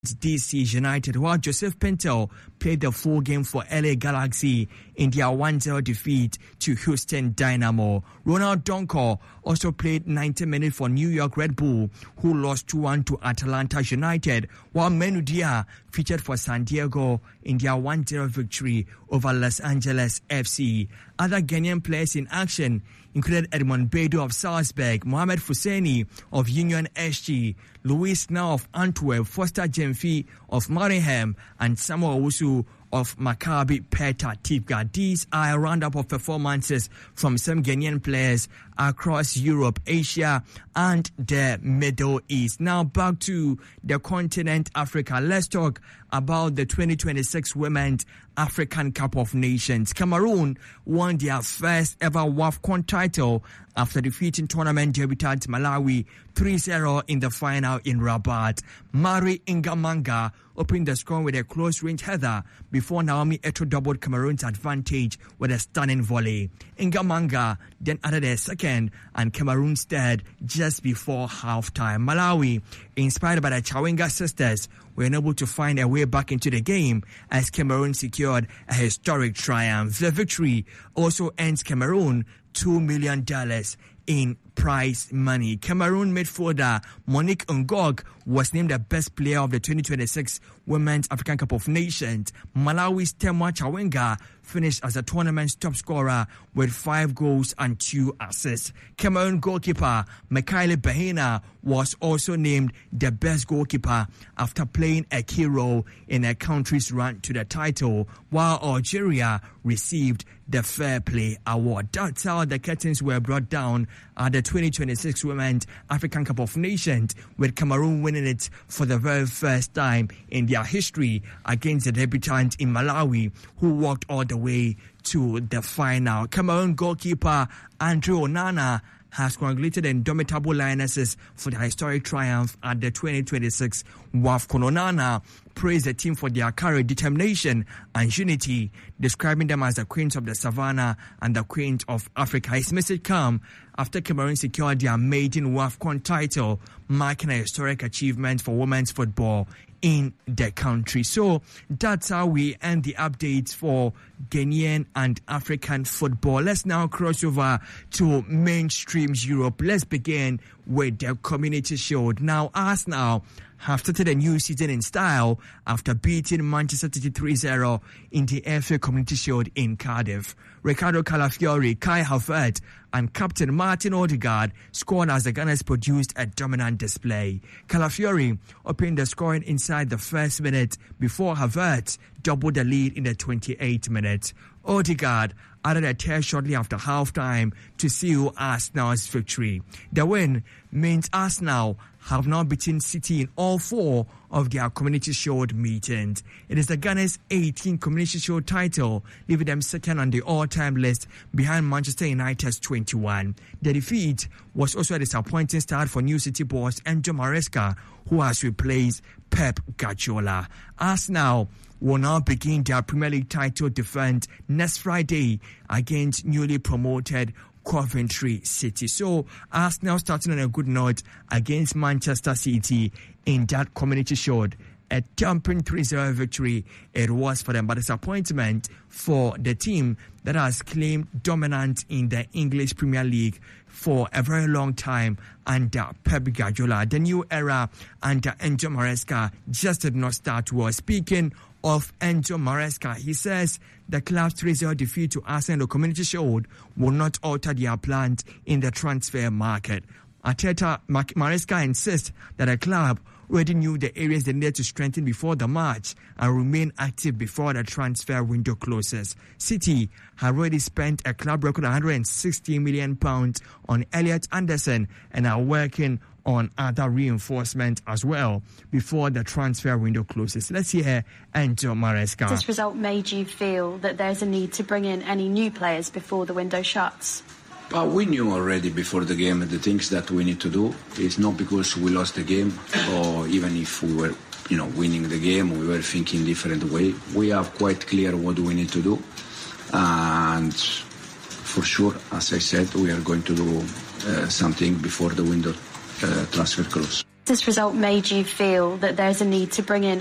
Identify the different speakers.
Speaker 1: DC United, while Joseph Pinto played the full game for LA Galaxy in their 1-0 defeat to Houston Dynamo. Ronald Donko also played 90 minutes for New York Red Bull, who lost 2-1 to Atlanta United, while Manu Dia featured for San Diego in their 1-0 victory over Los Angeles FC. Other Ghanaian players in action included Edmond Bedu of Salzburg, Mohamed Fuseni of Union SG, Luis Now of Antwerp, Foster Jemfi of Nottingham, and Samuel Owusu of Maccabi Petah Tikva. These are a roundup of performances from some Ghanaian players across Europe, Asia, and the Middle East. Now back to the continent Africa. Let's talk about the 2026 Women's African Cup of Nations. Cameroon won their first ever WAFCON title after defeating tournament debutant Malawi 3-0 in the final in Rabat. Mari Ingamanga opened the score with a close-range header before Naomi Eto'o doubled Cameroon's advantage with a stunning volley. Ingamanga then added a second and Cameroon stirred just before halftime. Malawi, inspired by the Chawinga sisters, were unable to find a way back into the game as Cameroon secured a historic triumph. The victory also earns Cameroon $2 million in prize money. Cameroon midfielder Monique Ngog was named the best player of the 2026 Women's African Cup of Nations. Malawi's Temwa Chawinga finished as the tournament's top scorer with 5 goals and 2 assists. Cameroon goalkeeper Mikaele Bahena was also named the best goalkeeper after playing a key role in a country's run to the title, while Algeria received the Fair Play Award. That's how the curtains were brought down at the 2026 Women's African Cup of Nations, with Cameroon winning it for the very first time in their history against the debutant in Malawi, who walked all the way to the final. Cameroon goalkeeper Andrew Onana has congratulated the indomitable Lionesses for the historic triumph at the 2026 WAFCON. Onana praised the team for their courage, determination, and unity, describing them as the queens of the savannah and the queens of Africa. His message came after Cameroon secured their maiden WAFCON title, marking a historic achievement for women's football in the country. So that's how we end the updates for Ghanaian and African football. Let's now cross over to mainstream Europe. Let's begin with the Community Shield. Now, Arsenal have started a new season in style after beating Manchester City 3-0 in the FA Community Shield in Cardiff. Ricardo Calafiori, Kai Havertz, and captain Martin Odegaard scored as the Gunners produced a dominant display. Calafiori opened the scoring inside the first minute before Havertz doubled the lead in the 28th minute. Odegaard added a tear shortly after halftime to seal Arsenal's victory. The win means Arsenal have now beaten City in all 4 of their Community Shield meetings. It is the Gunners' 18th Community Shield title, leaving them second on the all-time list behind Manchester United's 21. The defeat was also a disappointing start for new City boss Enzo Maresca, who has replaced Pep Guardiola. Arsenal will now begin their Premier League title defense next Friday against newly promoted Coventry City. So Arsenal starting on a good note against Manchester City in that Community Shield. A thumping 3-0 victory it was for them, but disappointment for the team that has claimed dominance in the English Premier League for a very long time under Pep Guardiola. The new era under Enzo Maresca just did not start well. Speaking of Enzo Maresca, he says the club's 3-0 defeat to Arsenal in the Community Shield will not alter their plans in the transfer market. Maresca insists that the club already knew the areas they needed to strengthen before the match and remain active before the transfer window closes. City have already spent a club record £160 million on Elliot Anderson and are working on other reinforcement as well before the transfer window closes. Let's hear Enzo Maresca.
Speaker 2: This result made you feel that there's a need to bring in any new players before the window shuts?
Speaker 3: We knew already before the game the things that we need to do. It's not because we lost the game or even if we were winning the game, we were thinking different way. We have quite clear what we need to do. And for sure, as I said, we are going to do something before the window transfer close.
Speaker 2: This result made you feel that there's a need to bring in